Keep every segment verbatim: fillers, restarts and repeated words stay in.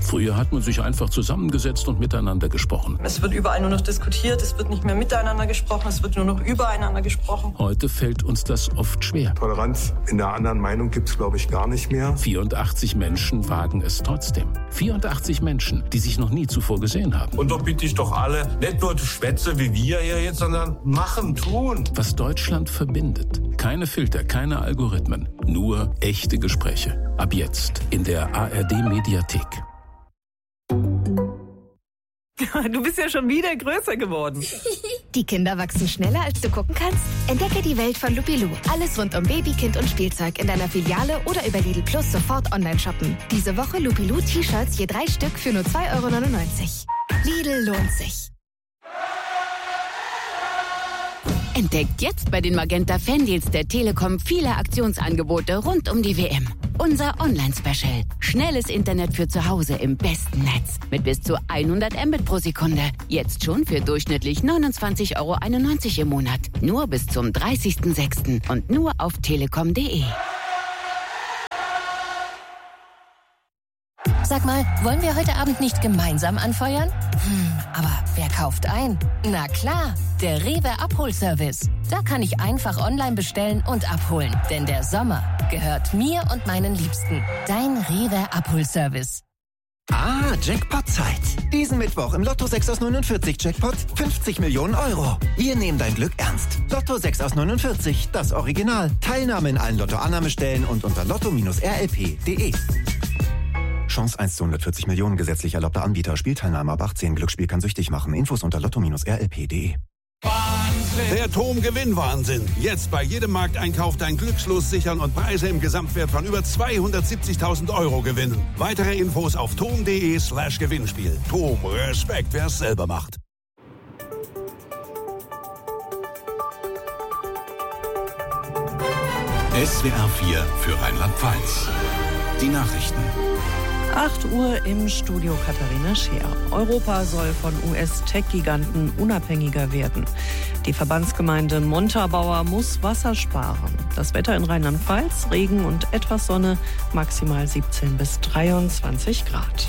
Früher hat man sich einfach zusammengesetzt und miteinander gesprochen. Es wird überall nur noch diskutiert, es wird nicht mehr miteinander gesprochen, es wird nur noch übereinander gesprochen. Heute fällt uns das oft schwer. Toleranz in der anderen Meinung gibt es, glaube ich, gar nicht mehr. vierundachtzig Menschen wagen es trotzdem. vierundachtzig Menschen, die sich noch nie zuvor gesehen haben. Und doch bitte ich doch alle, nicht nur Schwätze wie wir hier jetzt, sondern machen, tun. Was Deutschland verbindet. Keine Filter, keine Algorithmen. Nur echte Gespräche. Ab jetzt in der A R D-Mediathek. Du bist ja schon wieder größer geworden. Die Kinder wachsen schneller, als du gucken kannst? Entdecke die Welt von Lupilou. Alles rund um Baby, Kind und Spielzeug in deiner Filiale oder über Lidl Plus sofort online shoppen. Diese Woche Lupilou T-Shirts je drei Stück für nur zwei Euro neunundneunzig. Lidl lohnt sich. Entdeckt jetzt bei den Magenta Fandeals der Telekom viele Aktionsangebote rund um die W M. Unser Online-Special. Schnelles Internet für zu Hause im besten Netz. Mit bis zu hundert Mbit pro Sekunde. Jetzt schon für durchschnittlich neunundzwanzig Euro einundneunzig im Monat. Nur bis zum dreißigsten sechsten und nur auf telekom punkt de. Sag mal, wollen wir heute Abend nicht gemeinsam anfeuern? Hm, aber wer kauft ein? Na klar, der Rewe Abholservice. Da kann ich einfach online bestellen und abholen. Denn der Sommer gehört mir und meinen Liebsten. Dein Rewe Abholservice. Ah, Jackpot-Zeit. Diesen Mittwoch im Lotto sechs aus neunundvierzig Jackpot fünfzig Millionen Euro. Wir nehmen dein Glück ernst. Lotto sechs aus neunundvierzig, das Original. Teilnahme in allen Lotto-Annahmestellen und unter lotto Bindestrich r l p punkt de. Chance eins zu hundertvierzig Millionen, gesetzlich erlaubter Anbieter. Spielteilnahme ab achtzehn. Glücksspiel kann süchtig machen. Infos unter lotto Bindestrich r l p punkt de. Der T O M Gewinnwahnsinn. Jetzt bei jedem Markteinkauf dein Glückslos sichern und Preise im Gesamtwert von über zweihundertsiebzigtausend Euro gewinnen. Weitere Infos auf tom punkt de slash Gewinnspiel. T O M, Respekt, wer es selber macht. S W R vier für Rheinland-Pfalz. Die Nachrichten. acht Uhr im Studio Katharina Scheer. Europa soll von U S-Tech-Giganten unabhängiger werden. Die Verbandsgemeinde Montabaur muss Wasser sparen. Das Wetter in Rheinland-Pfalz, Regen und etwas Sonne, maximal siebzehn bis dreiundzwanzig Grad.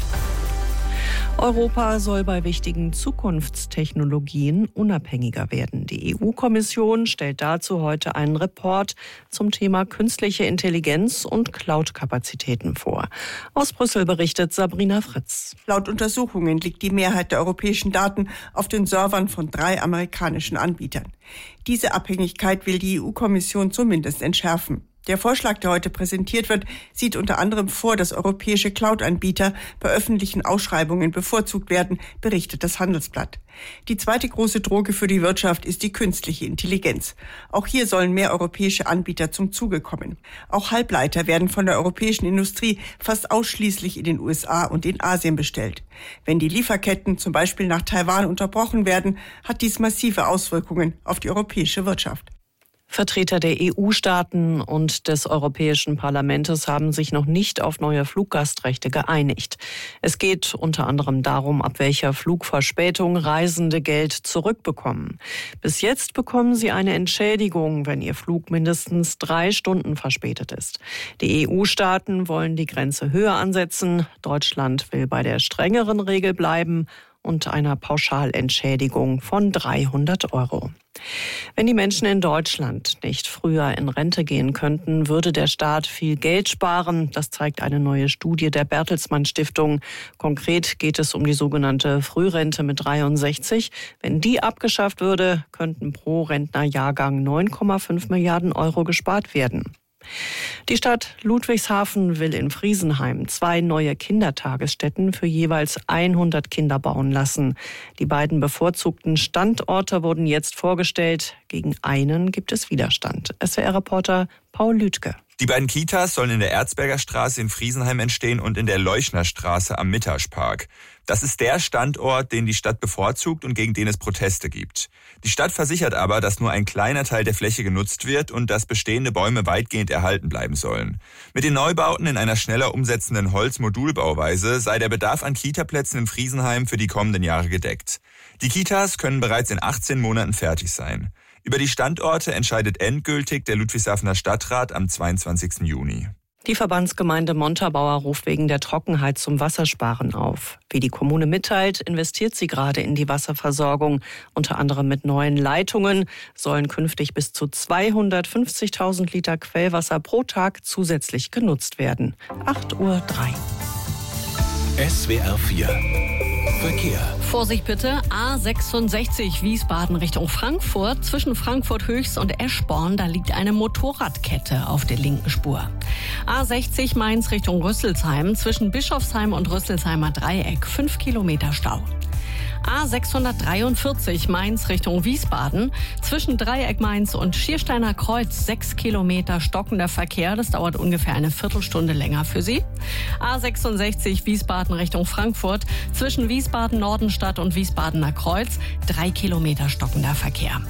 Europa soll bei wichtigen Zukunftstechnologien unabhängiger werden. Die E U-Kommission stellt dazu heute einen Report zum Thema künstliche Intelligenz und Cloud-Kapazitäten vor. Aus Brüssel berichtet Sabrina Fritz. Laut Untersuchungen liegt die Mehrheit der europäischen Daten auf den Servern von drei amerikanischen Anbietern. Diese Abhängigkeit will die E U-Kommission zumindest entschärfen. Der Vorschlag, der heute präsentiert wird, sieht unter anderem vor, dass europäische Cloud-Anbieter bei öffentlichen Ausschreibungen bevorzugt werden, berichtet das Handelsblatt. Die zweite große Droge für die Wirtschaft ist die künstliche Intelligenz. Auch hier sollen mehr europäische Anbieter zum Zuge kommen. Auch Halbleiter werden von der europäischen Industrie fast ausschließlich in den U S A und in Asien bestellt. Wenn die Lieferketten zum Beispiel nach Taiwan unterbrochen werden, hat dies massive Auswirkungen auf die europäische Wirtschaft. Vertreter der E U-Staaten und des Europäischen Parlaments haben sich noch nicht auf neue Fluggastrechte geeinigt. Es geht unter anderem darum, ab welcher Flugverspätung Reisende Geld zurückbekommen. Bis jetzt bekommen sie eine Entschädigung, wenn ihr Flug mindestens drei Stunden verspätet ist. Die E U-Staaten wollen die Grenze höher ansetzen. Deutschland will bei der strengeren Regel bleiben und einer Pauschalentschädigung von dreihundert Euro. Wenn die Menschen in Deutschland nicht früher in Rente gehen könnten, würde der Staat viel Geld sparen. Das zeigt eine neue Studie der Bertelsmann Stiftung. Konkret geht es um die sogenannte Frührente mit dreiundsechzig. Wenn die abgeschafft würde, könnten pro Rentnerjahrgang neun Komma fünf Milliarden Euro gespart werden. Die Stadt Ludwigshafen will in Friesenheim zwei neue Kindertagesstätten für jeweils hundert Kinder bauen lassen. Die beiden bevorzugten Standorte wurden jetzt vorgestellt. Gegen einen gibt es Widerstand. S W R-Reporter Paul Lüdke. Die beiden Kitas sollen in der Erzberger Straße in Friesenheim entstehen und in der Leuchner Straße am Mittaschpark. Das ist der Standort, den die Stadt bevorzugt und gegen den es Proteste gibt. Die Stadt versichert aber, dass nur ein kleiner Teil der Fläche genutzt wird und dass bestehende Bäume weitgehend erhalten bleiben sollen. Mit den Neubauten in einer schneller umsetzenden Holzmodulbauweise sei der Bedarf an Kitaplätzen in Friesenheim für die kommenden Jahre gedeckt. Die Kitas können bereits in achtzehn Monaten fertig sein. Über die Standorte entscheidet endgültig der Ludwigshafener Stadtrat am zweiundzwanzigsten Juni. Die Verbandsgemeinde Montabaur ruft wegen der Trockenheit zum Wassersparen auf. Wie die Kommune mitteilt, investiert sie gerade in die Wasserversorgung. Unter anderem mit neuen Leitungen sollen künftig bis zu zweihundertfünfzigtausend Liter Quellwasser pro Tag zusätzlich genutzt werden. acht Uhr drei. S W R vier Verkehr. Vorsicht bitte, A sechsundsechzig Wiesbaden Richtung Frankfurt. Zwischen Frankfurt Höchst und Eschborn, da liegt eine Motorradkette auf der linken Spur. A sechzig Mainz Richtung Rüsselsheim. Zwischen Bischofsheim und Rüsselsheimer Dreieck, fünf Kilometer Stau. A sechshundertdreiundvierzig Mainz Richtung Wiesbaden. Zwischen Dreieck Mainz und Schiersteiner Kreuz sechs Kilometer stockender Verkehr. Das dauert ungefähr eine Viertelstunde länger für Sie. A sechsundsechzig Wiesbaden Richtung Frankfurt. Zwischen Wiesbaden Nordenstadt und Wiesbadener Kreuz drei Kilometer stockender Verkehr.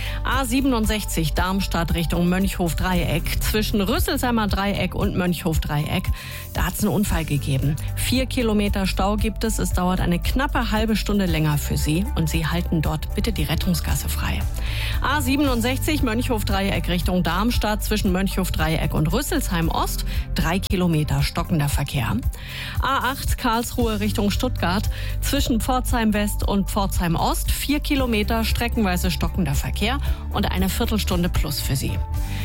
A siebenundsechzig Darmstadt Richtung Mönchhof-Dreieck. Zwischen Rüsselsheimer Dreieck und Mönchhof-Dreieck, da hat es einen Unfall gegeben. Vier Kilometer Stau gibt es. Es dauert eine knappe halbe Stunde länger für Sie. Und Sie halten dort bitte die Rettungsgasse frei. A siebenundsechzig Mönchhof-Dreieck Richtung Darmstadt. Zwischen Mönchhof-Dreieck und Rüsselsheim-Ost drei Kilometer stockender Verkehr. A acht Karlsruhe Richtung Stuttgart. Zwischen Pforzheim-West und Pforzheim-Ost vier Kilometer streckenweise stockender Verkehr und eine Viertelstunde plus für Sie.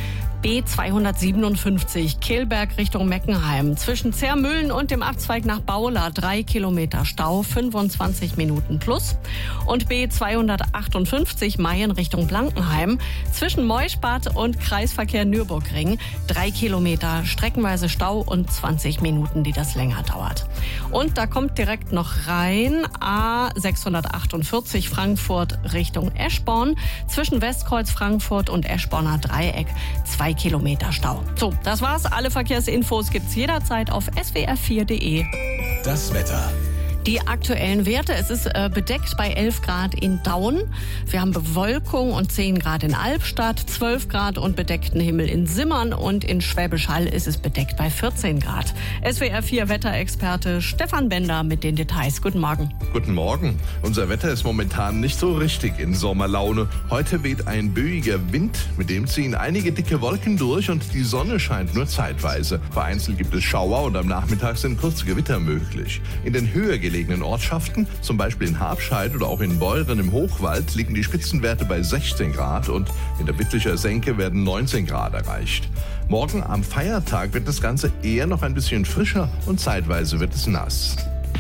B zweihundertsiebenundfünfzig Kehlberg Richtung Meckenheim. Zwischen Zermühlen und dem Abzweig nach Baula drei Kilometer Stau, fünfundzwanzig Minuten plus. Und B zweihundertachtundfünfzig Mayen Richtung Blankenheim. Zwischen Meuschbad und Kreisverkehr Nürburgring drei Kilometer streckenweise Stau und zwanzig Minuten, die das länger dauert. Und da kommt direkt noch rein A sechshundertachtundvierzig Frankfurt Richtung Eschborn. Zwischen Westkreuz Frankfurt und Eschborner Dreieck zwei Kilometer Stau. So, das war's. Alle Verkehrsinfos gibt's jederzeit auf s w r vier punkt d e. Das Wetter. Die aktuellen Werte, es ist äh, bedeckt bei elf Grad in Daun. Wir haben Bewölkung und zehn Grad in Albstadt, zwölf Grad und bedeckten Himmel in Simmern und in Schwäbisch Hall ist es bedeckt bei vierzehn Grad. S W R vier Wetterexperte Stefan Bender mit den Details. Guten Morgen. Guten Morgen. Unser Wetter ist momentan nicht so richtig in Sommerlaune. Heute weht ein böiger Wind, mit dem ziehen einige dicke Wolken durch und die Sonne scheint nur zeitweise. Vereinzelt gibt es Schauer und am Nachmittag sind kurze Gewitter möglich. In den höher gelegenen Ortschaften, zum Beispiel in Habscheid oder auch in Beuren im Hochwald, liegen die Spitzenwerte bei sechzehn Grad und in der Wittlicher Senke werden neunzehn Grad erreicht. Morgen am Feiertag wird das Ganze eher noch ein bisschen frischer und zeitweise wird es nass.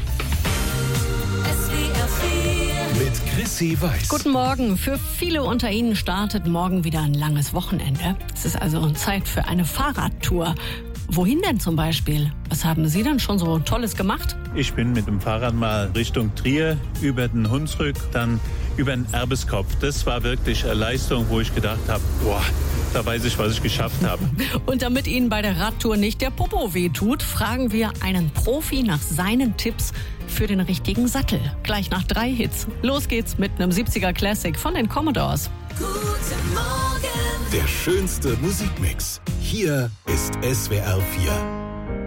Mit Chrissy Weiß. Guten Morgen. Für viele unter Ihnen startet morgen wieder ein langes Wochenende. Es ist also Zeit für eine Fahrradtour. Wohin denn zum Beispiel? Was haben Sie denn schon so Tolles gemacht? Ich bin mit dem Fahrrad mal Richtung Trier, über den Hunsrück, dann über den Erbeskopf. Das war wirklich eine Leistung, wo ich gedacht habe, boah, da weiß ich, was ich geschafft habe. Und damit Ihnen bei der Radtour nicht der Popo wehtut, fragen wir einen Profi nach seinen Tipps für den richtigen Sattel. Gleich nach drei Hits. Los geht's mit einem siebziger Classic von den Commodores. Guten Morgen. Der schönste Musikmix. Hier ist S W R vier.